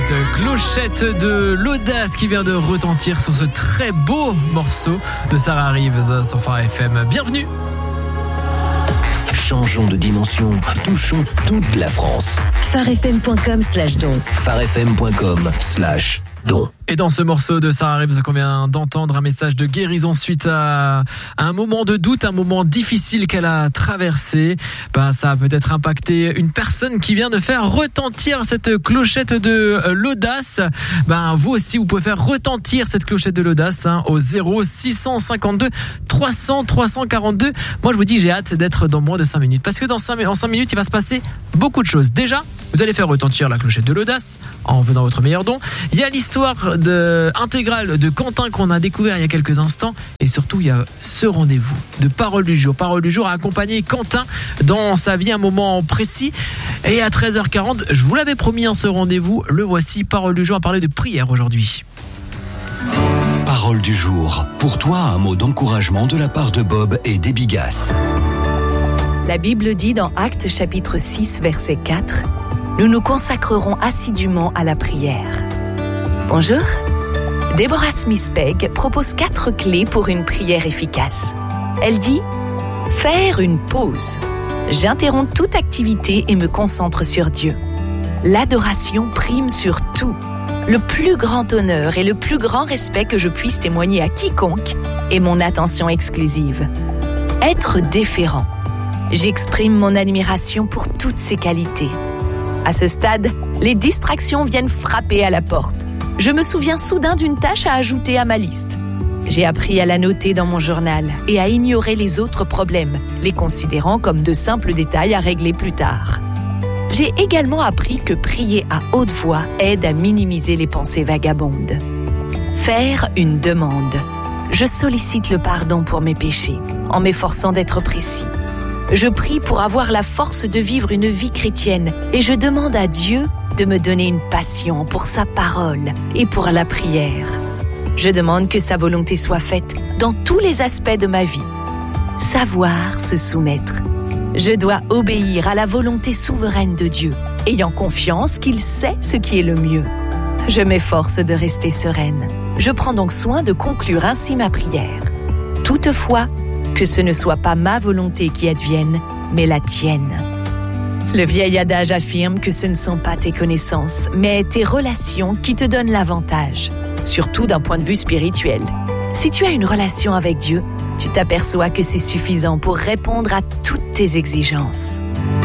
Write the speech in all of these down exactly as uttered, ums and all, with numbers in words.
cette clochette de l'audace qui vient de retentir sur ce très beau morceau de Sarah Reeves sur Phare F M. Bienvenue. Changeons de dimension, touchons toute la France. farfm.com slash don. farfm.com slash don. Et dans ce morceau de Sarah Reeves qu'on vient d'entendre, un message de guérison suite à un moment de doute, un moment difficile qu'elle a traversé. Ben, ça a peut-être impacté une personne qui vient de faire retentir cette clochette de l'audace. Ben, vous aussi, vous pouvez faire retentir cette clochette de l'audace hein, au zéro six cent cinquante-deux trois cents trois cent quarante-deux. Moi, je vous dis, j'ai hâte d'être dans moins de cinq minutes parce que dans cinq, en cinq minutes, il va se passer beaucoup de choses. Déjà, vous allez faire retentir la clochette de l'audace en venant votre meilleur don. Il y a l'histoire de intégrale de Quentin qu'on a découvert il y a quelques instants et surtout il y a ce rendez-vous de Parole du jour. Parole du jour a accompagné Quentin dans sa vie, un moment précis, et à treize heures quarante, je vous l'avais promis en ce rendez-vous, le voici. Parole du jour a parlé de prière aujourd'hui. Parole du jour. Pour toi, un mot d'encouragement de la part de Bob et d'Ebigas. La Bible dit dans Actes chapitre six verset quatre, nous nous consacrerons assidûment à la prière. Bonjour, Deborah Smith-Pegg propose quatre clés pour une prière efficace. Elle dit « Faire une pause. J'interromps toute activité et me concentre sur Dieu. L'adoration prime sur tout. Le plus grand honneur et le plus grand respect que je puisse témoigner à quiconque est mon attention exclusive. Être déférent. J'exprime mon admiration pour toutes ses qualités. À ce stade, les distractions viennent frapper à la porte. Je me souviens soudain d'une tâche à ajouter à ma liste. J'ai appris à la noter dans mon journal et à ignorer les autres problèmes, les considérant comme de simples détails à régler plus tard. J'ai également appris que prier à haute voix aide à minimiser les pensées vagabondes. Faire une demande. Je sollicite le pardon pour mes péchés, en m'efforçant d'être précis. Je prie pour avoir la force de vivre une vie chrétienne et je demande à Dieu de me donner une passion pour sa parole et pour la prière. Je demande que sa volonté soit faite dans tous les aspects de ma vie. Savoir se soumettre. Je dois obéir à la volonté souveraine de Dieu, ayant confiance qu'il sait ce qui est le mieux. Je m'efforce de rester sereine. Je prends donc soin de conclure ainsi ma prière. Toutefois, que ce ne soit pas ma volonté qui advienne, mais la tienne. Le vieil adage affirme que ce ne sont pas tes connaissances, mais tes relations qui te donnent l'avantage, surtout d'un point de vue spirituel. Si tu as une relation avec Dieu, tu t'aperçois que c'est suffisant pour répondre à toutes tes exigences.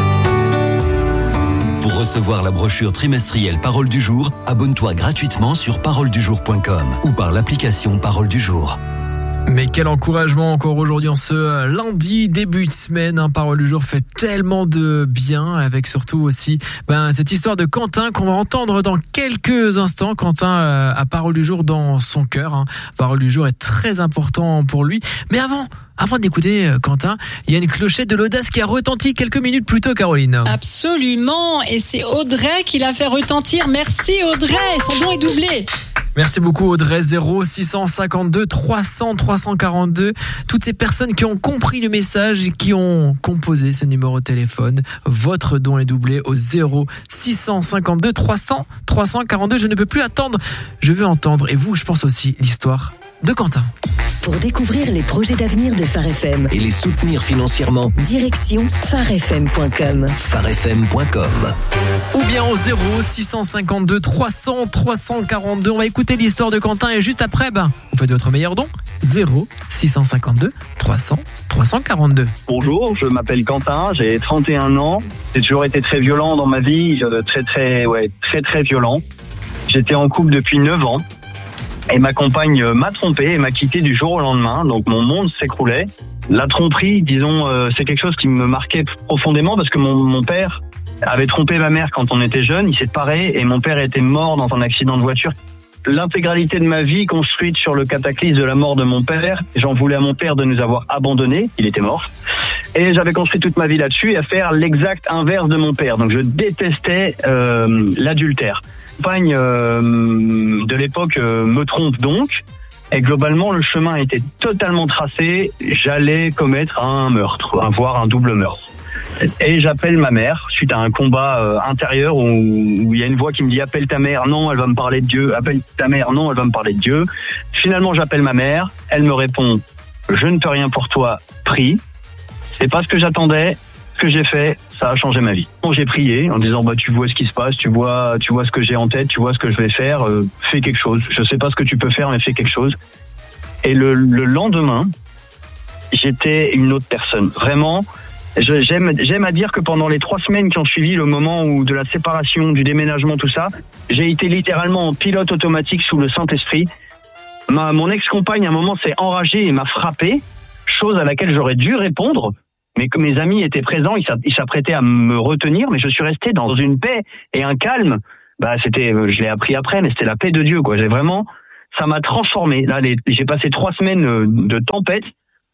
Pour recevoir la brochure trimestrielle Parole du jour, abonne-toi gratuitement sur parole du jour point com ou par l'application Parole du jour. Mais quel encouragement encore aujourd'hui en ce lundi, début de semaine. Hein, Parole du jour fait tellement de bien, avec surtout aussi ben, cette histoire de Quentin qu'on va entendre dans quelques instants. Quentin euh, a Parole du jour dans son cœur. Hein. Parole du jour est très important pour lui. Mais avant... Avant d'écouter euh, Quentin, il y a une clochette de l'audace qui a retenti quelques minutes plus tôt, Caroline. Absolument, et c'est Audrey qui l'a fait retentir. Merci Audrey, son don est doublé. Merci beaucoup Audrey. Zéro six cent cinquante-deux trois cents trois cent quarante-deux. Toutes ces personnes qui ont compris le message et qui ont composé ce numéro de téléphone, votre don est doublé au zéro six cent cinquante-deux trois cents trois cent quarante-deux. Je ne peux plus attendre, je veux entendre, et vous, je pense aussi, l'histoire de Quentin. Pour découvrir les projets d'avenir de Phare F M Et les soutenir financièrement, direction farfm point com. farfm point com. Ou bien au zéro six cent cinquante-deux trois cents trois cent quarante-deux. On va écouter l'histoire de Quentin et juste après, ben, vous faites votre meilleur don. zéro six cent cinquante-deux trois cents trois cent quarante-deux. Bonjour, je m'appelle Quentin, j'ai trente et un ans. J'ai toujours été très violent dans ma vie, très très ouais, très très violent. J'étais en couple depuis neuf ans. Et ma compagne m'a trompé et m'a quitté du jour au lendemain, donc mon monde s'écroulait. La tromperie, disons, euh, c'est quelque chose qui me marquait profondément parce que mon, mon père avait trompé ma mère quand on était jeune, il s'est séparé et mon père était mort dans un accident de voiture. L'intégralité de ma vie construite sur le cataclysme de la mort de mon père, j'en voulais à mon père de nous avoir abandonnés, il était mort. Et j'avais construit toute ma vie là-dessus à faire l'exact inverse de mon père, donc je détestais euh, l'adultère. Ma compagne euh, de l'époque euh, me trompe donc, et globalement le chemin était totalement tracé, j'allais commettre un meurtre, voire un double meurtre. Et j'appelle ma mère suite à un combat euh, intérieur où, où il y a une voix qui me dit appelle ta mère, non, elle va me parler de Dieu. Appelle ta mère, non, elle va me parler de Dieu. Finalement, j'appelle ma mère. Elle me répond je ne peux rien pour toi, prie. C'est pas ce que j'attendais. Ce que j'ai fait, ça a changé ma vie. Bon, j'ai prié en disant bah tu vois ce qui se passe, tu vois, tu vois ce que j'ai en tête, tu vois ce que je vais faire. Euh, fais quelque chose. Je sais pas ce que tu peux faire, mais fais quelque chose. Et le, le lendemain, j'étais une autre personne. Vraiment. Je, j'aime, j'aime à dire que pendant les trois semaines qui ont suivi le moment où de la séparation, du déménagement, tout ça, j'ai été littéralement en pilote automatique sous le Saint-Esprit. Ma, mon ex-compagne, à un moment, s'est enragée et m'a frappé, chose à laquelle j'aurais dû répondre, mais que mes amis étaient présents, ils s'apprêtaient à me retenir, mais je suis resté dans une paix et un calme. Bah, c'était, je l'ai appris après, mais c'était la paix de Dieu, quoi. J'ai vraiment, ça m'a transformé. Là, les, j'ai passé trois semaines de tempête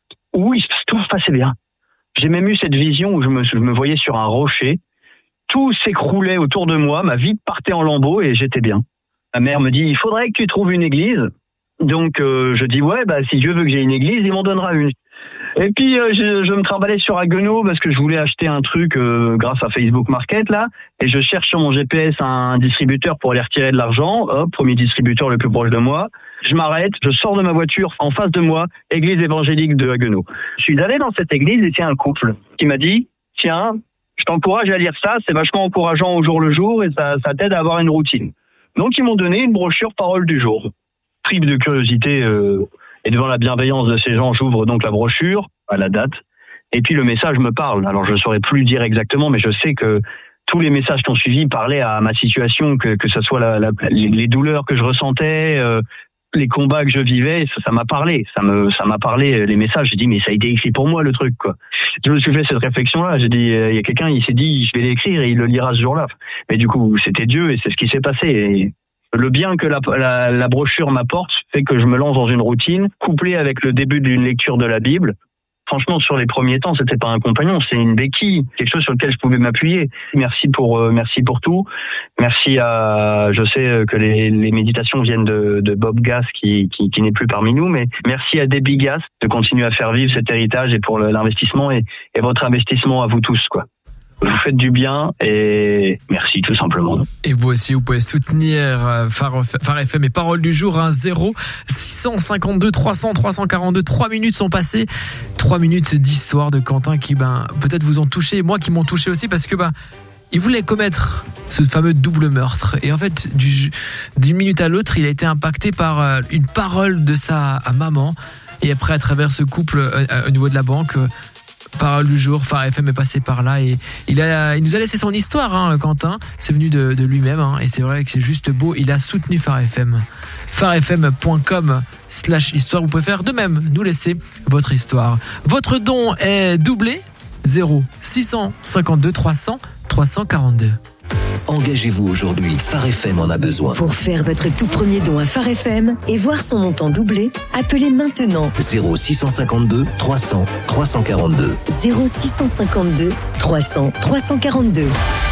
où tout se passait bien. J'ai même eu cette vision où je me, je me voyais sur un rocher, tout s'écroulait autour de moi, ma vie partait en lambeaux et j'étais bien. Ma mère me dit, il faudrait que tu trouves une église. Donc euh, je dis, ouais, bah si Dieu veut que j'ai une église, il m'en donnera une. Et puis euh, je, je me trimballais sur Haguenau parce que je voulais acheter un truc euh, grâce à Facebook Market là, et je cherche sur mon G P S un distributeur pour aller retirer de l'argent. Hop, premier distributeur le plus proche de moi. Je m'arrête, je sors de ma voiture, en face de moi, église évangélique de Haguenau. Je suis allé dans cette église et c'est un couple qui m'a dit, tiens, je t'encourage à lire ça, c'est vachement encourageant au jour le jour et ça, ça t'aide à avoir une routine. Donc ils m'ont donné une brochure Parole du jour. Tripe de curiosité euh, et devant la bienveillance de ces gens, j'ouvre donc la brochure à la date et puis le message me parle. Alors je ne saurais plus dire exactement, mais je sais que tous les messages qui ont suivi parlaient à ma situation, que que ce soit la, la, les douleurs que je ressentais, euh, les combats que je vivais, ça, ça m'a parlé, ça me, ça m'a parlé, les messages, j'ai dit, mais ça a été écrit pour moi, le truc, quoi. Je me suis fait cette réflexion-là, j'ai dit, il euh, y a quelqu'un, il s'est dit, je vais l'écrire et il le lira ce jour-là. Mais du coup, c'était Dieu et c'est ce qui s'est passé. Et le bien que la, la, la brochure m'apporte fait que je me lance dans une routine, couplée avec le début d'une lecture de la Bible. Franchement, sur les premiers temps, c'était pas un compagnon, c'est une béquille, quelque chose sur lequel je pouvais m'appuyer. Merci pour, euh, merci pour tout. Merci à, je sais que les, les méditations viennent de, de Bob Gass qui, qui, qui n'est plus parmi nous, mais merci à Debbie Gass de continuer à faire vivre cet héritage et pour l'investissement et, et votre investissement à vous tous, quoi. Vous faites du bien et merci tout simplement. Et vous aussi, vous pouvez soutenir Phare, Phare F M et Parole du jour, hein, zéro six cent cinquante-deux trois cents trois cent quarante-deux. Trois minutes sont passées. Trois minutes d'histoire de Quentin qui, ben, peut-être vous ont touché, moi qui m'ont touché aussi parce que, ben, il voulait commettre ce fameux double meurtre. Et en fait, du, d'une minute à l'autre, il a été impacté par une parole de sa maman. Et après, à travers ce couple, au niveau de la banque, Parole du jour, Phare F M est passé par là et il a, il nous a laissé son histoire, hein, Quentin. C'est venu de, de lui-même, hein, et c'est vrai que c'est juste beau. Il a soutenu Phare F M. pharefm point com slash histoire. Vous pouvez faire de même, nous laisser votre histoire. Votre don est doublé, zéro six cent cinquante-deux trois cents trois cent quarante-deux. Engagez-vous aujourd'hui, Phare F M en a besoin. Pour faire votre tout premier don à Phare F M et voir son montant doublé, appelez maintenant zéro six cent cinquante-deux trois cents trois cent quarante-deux. zéro six cent cinquante-deux trois cents trois cent quarante-deux.